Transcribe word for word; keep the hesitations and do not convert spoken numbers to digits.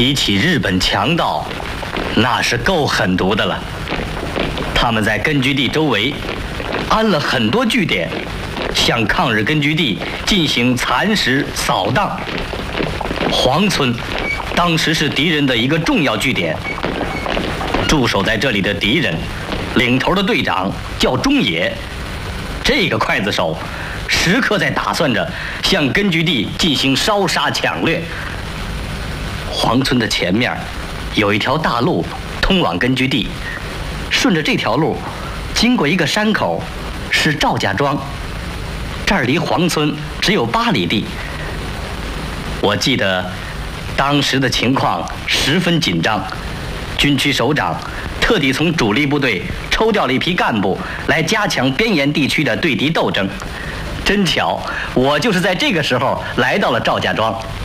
提起日本强盗，那是够狠毒的了。他们在根据地周围安了很多据点，向抗日根据地进行蚕食扫荡。黄村当时是敌人的一个重要据点，驻守在这里的敌人，领头的队长叫中野。这个刽子手时刻在打算着向根据地进行烧杀抢掠。黄村的前面有一条大路通往根据地，顺着这条路经过一个山口是赵家庄，这儿离黄村只有八里地。我记得当时的情况十分紧张，军区首长特地从主力部队抽调了一批干部来加强边沿地区的对敌斗争。真巧，我就是在这个时候来到了赵家庄。